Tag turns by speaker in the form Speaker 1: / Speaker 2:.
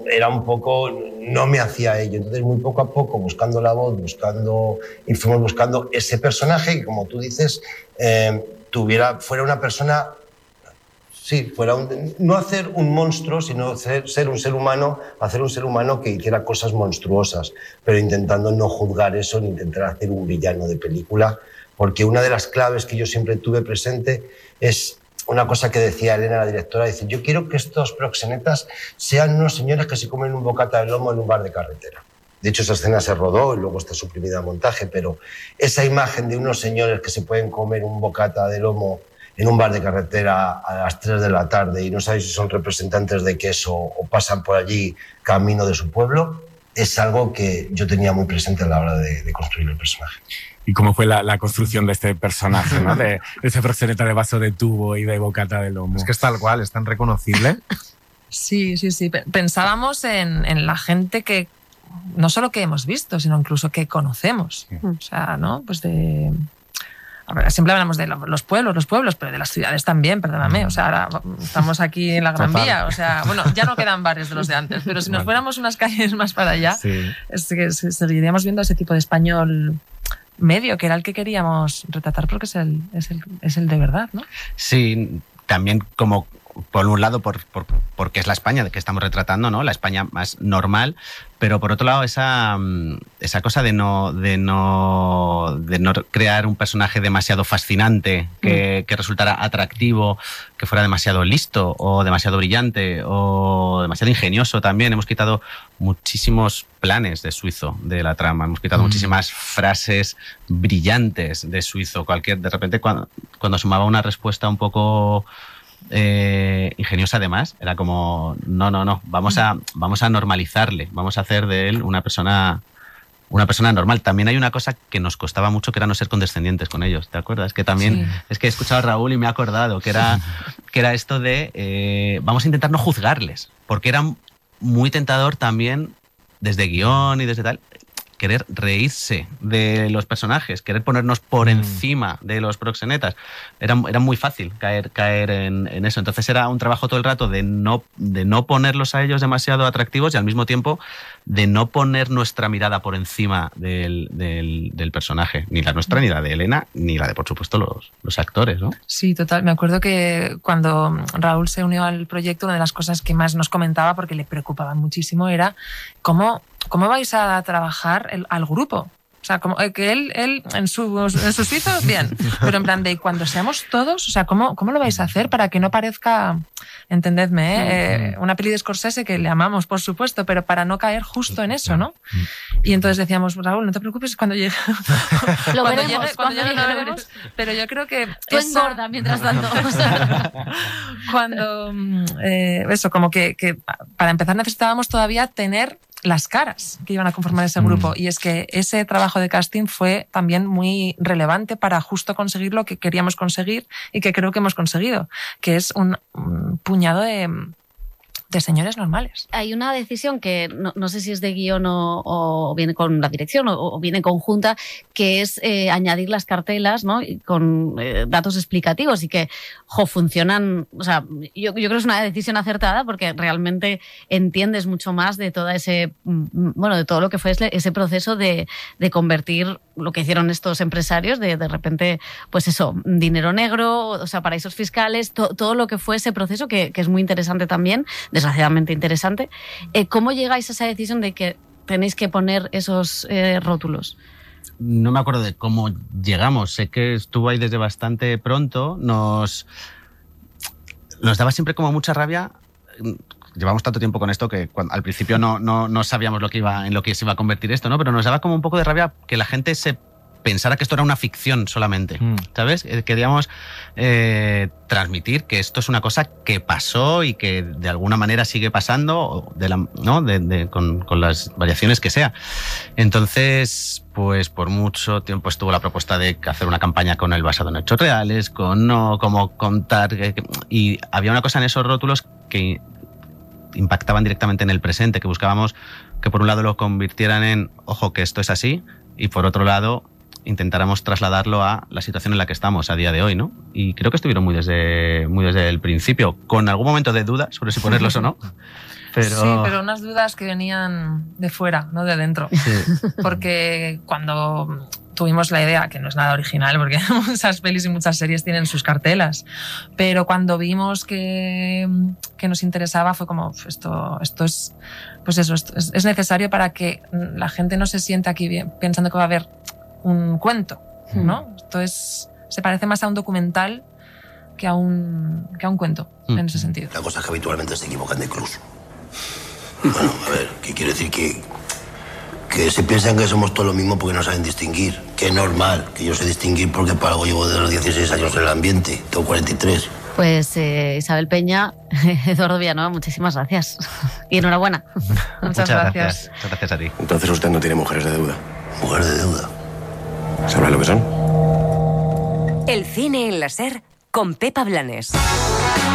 Speaker 1: era un poco, no me hacía ello. Entonces, muy poco a poco, buscando la voz, y fuimos buscando ese personaje que, como tú dices, fuera una persona, sí, no hacer un monstruo, sino ser un ser humano, hacer un ser humano que hiciera cosas monstruosas, pero intentando no juzgar eso ni intentar hacer un villano de película, porque una de las claves que yo siempre tuve presente es una cosa que decía Elena, la directora, dice: yo quiero que estos proxenetas sean unos señores que se comen un bocata de lomo en un bar de carretera. De hecho, esa escena se rodó y luego está suprimida a montaje, pero esa imagen de unos señores que se pueden comer un bocata de lomo en un bar de carretera a las 3 de la tarde y no sabéis si son representantes de queso o pasan por allí camino de su pueblo, es algo que yo tenía muy presente a la hora de construir el personaje.
Speaker 2: ¿Y cómo fue la construcción de este personaje, ¿no? de ese proxeneta de vaso de tubo y de bocata de lomo?
Speaker 3: Es que es tal cual, es tan reconocible.
Speaker 4: Sí. Pensábamos en la gente que no solo que hemos visto, sino incluso que conocemos. O sea, ¿no? Pues siempre hablamos de los pueblos, pero de las ciudades también, perdóname. O sea, ahora estamos aquí en la Gran Vía. O sea, bueno, ya no quedan bares de los de antes, pero si nos fuéramos unas calles más para allá, es que seguiríamos viendo ese tipo de español medio, que era el que queríamos retratar porque es el de verdad, ¿no?
Speaker 5: Sí, también como por un lado porque es la España que estamos retratando, ¿no? La España más normal, pero por otro lado esa cosa de no crear un personaje demasiado fascinante que resultara atractivo, que fuera demasiado listo o demasiado brillante o demasiado ingenioso. También hemos quitado muchísimos planes de Suizo de la trama, hemos quitado muchísimas frases brillantes de Suizo. De repente cuando sumaba una respuesta un poco ingeniosa, además era como no, vamos a normalizarle, vamos a hacer de él una persona normal. También hay una cosa que nos costaba mucho, que era no ser condescendientes con ellos, ¿te acuerdas? Que también es que he escuchado a Raúl y me he acordado que era esto de vamos a intentar no juzgarles, porque era muy tentador también desde guión y desde tal querer reírse de los personajes, querer ponernos por encima de los proxenetas. Era muy fácil caer en eso. Entonces era un trabajo todo el rato de no ponerlos a ellos demasiado atractivos y al mismo tiempo de no poner nuestra mirada por encima del personaje. Ni la nuestra, ni la de Elena, ni la de, por supuesto, los actores, ¿no?
Speaker 4: Sí, total. Me acuerdo que cuando Raúl se unió al proyecto, una de las cosas que más nos comentaba, porque le preocupaba muchísimo, era ¿cómo vais a trabajar al grupo? O sea, como que él en sus suizos, bien, pero en plan de cuando seamos todos, o sea, ¿cómo lo vais a hacer para que no parezca, entendedme, una peli de Scorsese que le amamos, por supuesto, pero para no caer justo en eso, ¿no? Y entonces decíamos, Raúl, no te preocupes, cuando llegue cuando llegue lo veremos, pero yo creo que
Speaker 6: tú engorda mientras tanto.
Speaker 4: Cuando eso, como que para empezar necesitábamos todavía tener las caras que iban a conformar ese grupo, y es que ese trabajo de casting fue también muy relevante para justo conseguir lo que queríamos conseguir y que creo que hemos conseguido, que es un puñado de señores normales.
Speaker 6: Hay una decisión que no sé si es de guión o viene con la dirección o viene conjunta, que es añadir las cartelas, ¿no? Con datos explicativos y que funcionan. O sea, yo creo que es una decisión acertada porque realmente entiendes mucho más de todo de todo lo que fue ese proceso de convertir lo que hicieron estos empresarios de repente, pues eso, dinero negro, o sea, paraísos fiscales, todo lo que fue ese proceso que es muy interesante también, desgraciadamente interesante. ¿Cómo llegáis a esa decisión de que tenéis que poner esos rótulos?
Speaker 5: No me acuerdo de cómo llegamos. Sé que estuvo ahí desde bastante pronto. Nos daba siempre como mucha rabia. Llevamos tanto tiempo con esto que al principio no sabíamos en lo que se iba a convertir esto, ¿no? Pero nos daba como un poco de rabia que la gente se pensara que esto era una ficción solamente, ¿sabes? Queríamos transmitir que esto es una cosa que pasó y que de alguna manera sigue pasando, con las variaciones que sea. Entonces, pues por mucho tiempo estuvo la propuesta de hacer una campaña con el basado en hechos reales, cómo contar, y había una cosa en esos rótulos que impactaban directamente en el presente, que buscábamos que por un lado lo convirtieran en, ojo, que esto es así, y por otro lado intentáramos trasladarlo a la situación en la que estamos a día de hoy, ¿no? Y creo que estuvieron muy desde el principio, con algún momento de duda sobre si ponerlos o no,
Speaker 4: pero unas dudas que venían de fuera, no de dentro.
Speaker 5: Sí.
Speaker 4: Porque cuando tuvimos la idea, que no es nada original, porque muchas pelis y muchas series tienen sus cartelas, pero cuando vimos que nos interesaba fue como, esto es, pues eso, es necesario para que la gente no se sienta aquí pensando que va a haber un cuento, ¿no? Esto se parece más a un documental que a un cuento, en ese sentido.
Speaker 7: La cosa es que habitualmente se equivocan de cruz. Bueno, a ver, ¿qué quiere decir? Que se piensan que somos todos lo mismo porque no saben distinguir. Que es normal, que yo sé distinguir porque para algo llevo desde los 16 años en el ambiente. Tengo 43.
Speaker 6: Pues Isabel Peña, Eduardo Villanueva, muchísimas gracias. Y enhorabuena.
Speaker 4: Muchas gracias.
Speaker 5: Muchas gracias a ti.
Speaker 7: Entonces usted no tiene mujeres de deuda. ¿Mujeres de deuda? ¿Sabrá lo que son?
Speaker 8: El cine en la SER con Pepa Blanes.